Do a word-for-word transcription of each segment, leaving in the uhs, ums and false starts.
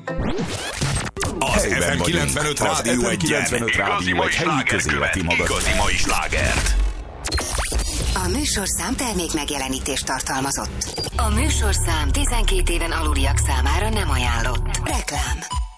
Az ef em kilencvenöt Rádió egyen Rádió egy helyi közéleti magazin. Igazi mai slágert. A műsorszám termék megjelenítést tartalmazott. A műsorszám tizenkét éven aluliak számára nem ajánlott. Reklám.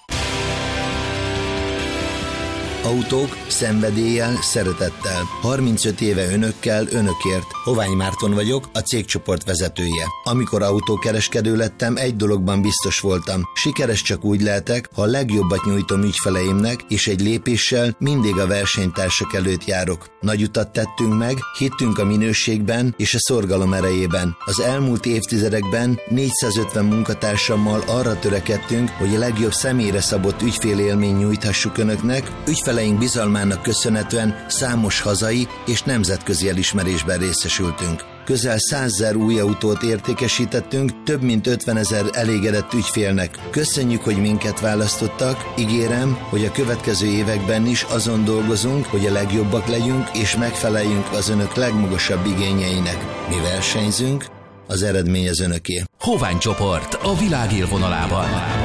Autók szenvedéllyel, szeretettel. harmincöt éve önökkel, önökért. Hovány Márton vagyok, a cégcsoport vezetője. Amikor autókereskedő lettem, egy dologban biztos voltam. Sikeres csak úgy lehetek, ha a legjobbat nyújtom ügyfeleimnek, és egy lépéssel mindig a versenytársak előtt járok. Nagy utat tettünk meg, hittünk a minőségben és a szorgalom erejében. Az elmúlt évtizedekben négyszázötven munkatársammal arra törekedtünk, hogy a legjobb személyre szabott ügyfélélmény nyújthassuk önöknek, ügyfeleink bizalmának köszönhetően számos hazai és nemzetközi elismerésben részesültünk. Közel százezer új autót értékesítettünk, több mint ötvenezer elégedett ügyfélnek. Köszönjük, hogy minket választottak, ígérem, hogy a következő években is azon dolgozunk, hogy a legjobbak legyünk és megfeleljünk az önök legmagasabb igényeinek. Mi versenyzünk, az eredmény az önöké. Hovány csoport a világ élvonalában.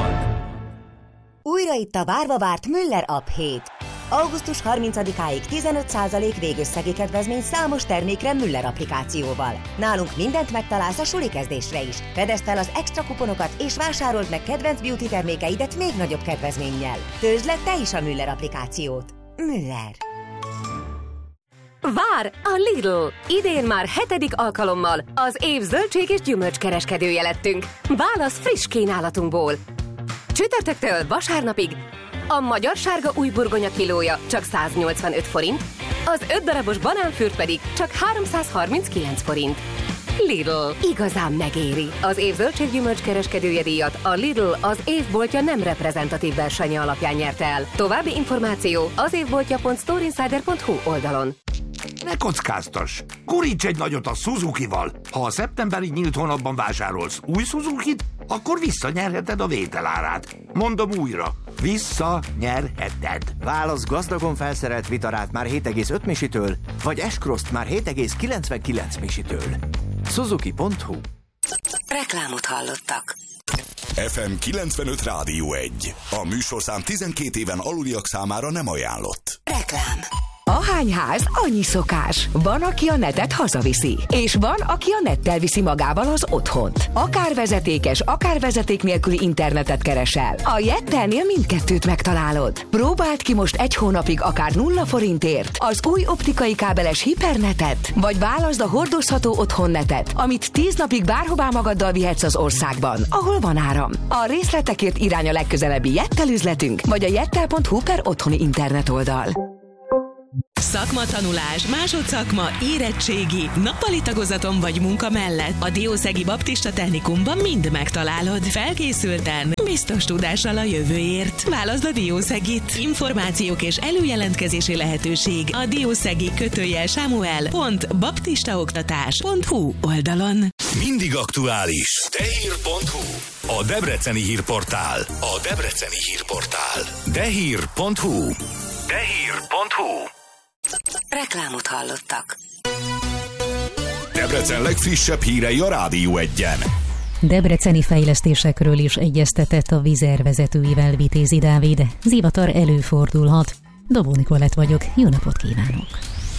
Újra itt a várva várt Müller App hét. augusztus harmincadikáig tizenöt százalék végösszegi kedvezmény számos termékre Müller applikációval. Nálunk mindent megtalálsz a suli kezdésre is. Fedezd fel az extra kuponokat és vásárold meg kedvenc beauty termékeidet még nagyobb kedvezménnyel. Töltsd le te is a Müller applikációt. Müller. Vár a Lidl! Idén már hetedik alkalommal az év zöldség és gyümölcs kereskedője lettünk. Válasz friss kínálatunkból. Csütörtöktől vasárnapig a magyar sárga új burgonya kilója csak száznyolcvanöt forint, az öt darabos banánfürt pedig csak háromszázharminckilenc forint. Lidl. Igazán megéri. Az év zöldséggyümölcs kereskedője díjat a Lidl az évboltja nem reprezentatív versenye alapján nyerte el. További információ az évboltja pont storeinsider pont hu oldalon. Ne kockáztass! Guríts egy nagyot a Suzukival! Ha a szeptemberi nyílt hónapban vásárolsz új Suzukit, akkor visszanyerheted a vételárát. Mondom újra, visszanyerheted. Válasz gazdagon felszerelt Vitarát már hét egész öt misitől, vagy S-Cross-t már hét egész kilencvenkilenc misitől. Suzuki pont hu. Reklámot hallottak. ef em kilencvenöt Rádió egy. A műsorszám tizenkét éven aluliak számára nem ajánlott. Reklám. Ahány ház, annyi szokás. Van, aki a netet hazaviszi, és van, aki a nettel viszi magával az otthont. Akár vezetékes, akár vezeték nélküli internetet keresel. A Jettelnél mindkettőt megtalálod. Próbáld ki most egy hónapig akár nulla forintért az új optikai kábeles hipernetet, vagy válaszd a hordozható otthonnetet, amit tíz napig bárhová magaddal vihetsz az országban, ahol van áram. A részletekért irány a legközelebbi Jettel üzletünk, vagy a jettel pont hu per otthoni internet oldal. Szakmatanulás, másodszakma, érettségi, nappali tagozaton vagy munka mellett a Diószegi Baptista Technikumban mind megtalálod. Felkészülten, biztos tudással a jövőért. Válaszd a Diószegit. Információk és előjelentkezési lehetőség a diószegi kötőjel samuel pont baptistaoktatás pont hu oldalon. Mindig aktuális. Dehír pont hu. A debreceni hírportál. A debreceni hírportál. Dehír pont hu. Dehír pont hu. Reklámot hallottak. Debrecen legfrissebb hírei a Rádió egyen. Debreceni fejlesztésekről is egyeztetett a Vizer vezetőivel Vitézi Dávid. Zivatar előfordulhat. Dobó Nikolett vagyok, jó napot kívánok!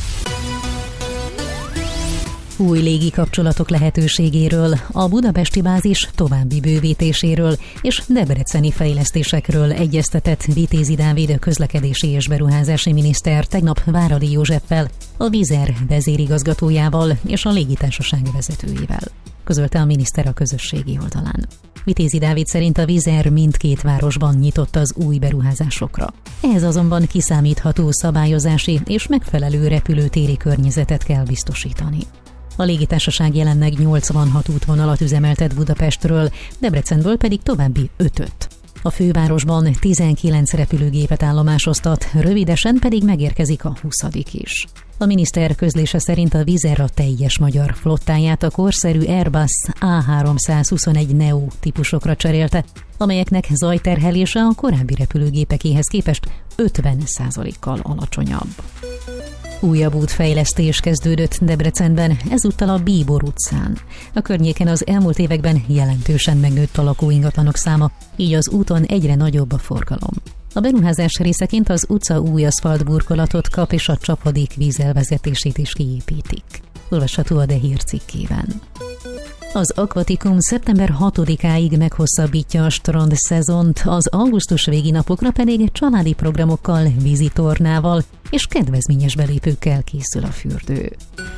Új légi kapcsolatok lehetőségéről, a budapesti bázis további bővítéséről és debreceni fejlesztésekről egyeztetett Vitézi Dávid közlekedési és beruházási miniszter tegnap Váradi Józseffel, a Vizer vezérigazgatójával és a légitársaság vezetőjével, közölte a miniszter a közösségi oldalán. Vitézi Dávid szerint a Vizer mindkét városban nyitott az új beruházásokra. Ehhez azonban kiszámítható szabályozási és megfelelő repülőtéri környezetet kell biztosítani. A légitársaság jelenleg nyolcvanhat útvonalat üzemeltet Budapestről, Debrecenből pedig további ötöt. A fővárosban tizenkilenc repülőgépet állomásoztat, rövidesen pedig megérkezik a huszadik is. A miniszter közlése szerint a Vizer a teljes magyar flottáját a korszerű Airbus á háromszázhuszonegy neo típusokra cserélte, amelyeknek zajterhelése a korábbi repülőgépekéhez képest ötven százalékkal alacsonyabb. Újabb útfejlesztés kezdődött Debrecenben, ezúttal a Bíbor utcán. A környéken az elmúlt években jelentősen megnőtt a lakóingatlanok száma, így az úton egyre nagyobb a forgalom. A beruházás részeként az utca új aszfaltburkolatot kap, és a csapadék vízelvezetését is kiépítik. Olvasható a De Hír cikkében. Az Aquaticum szeptember hatodikáig meghosszabbítja a strand szezont, az augusztus végi napokra pedig családi programokkal, vízitornával és kedvezményes belépőkkel készül a fürdő.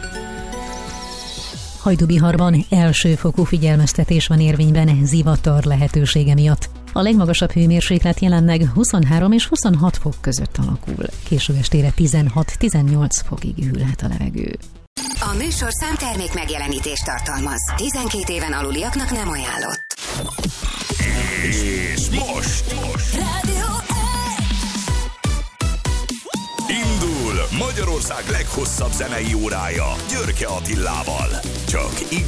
Hajdúbiharban elsőfokú figyelmeztetés van érvényben zivatar lehetősége miatt. A legmagasabb hőmérséklet jelenleg huszonhárom és huszonhat fok között alakul. Késő estére tizenhat-tizennyolc fokig hűlhet a levegő. A műsorszám termék megjelenítést tartalmaz. tizenkét éven aluliaknak nem ajánlott. És most, most. Rádió Indul Magyarország leghosszabb zenei órája Györke Attilával. Csak igaz